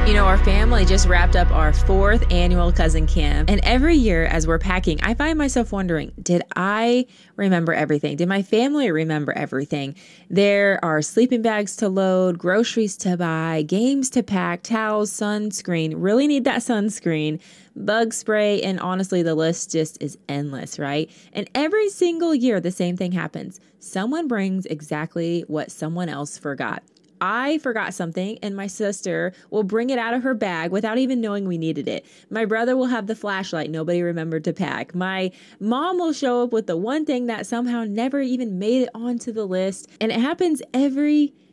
Our family just wrapped up our fourth annual cousin camp. And every year as we're packing, I find myself wondering, did I remember everything? Did my family remember everything? There are sleeping bags to load, groceries to buy, games to pack, towels, sunscreen. Really need that sunscreen, bug spray, and honestly, the list just is endless, right? And every single year, the same thing happens. Someone brings exactly what someone else forgot. I forgot something and my sister will bring it out of her bag without even knowing we needed it. My brother will have the flashlight nobody remembered to pack. My mom will show up with the one thing that somehow never even made it onto the list. And it happens every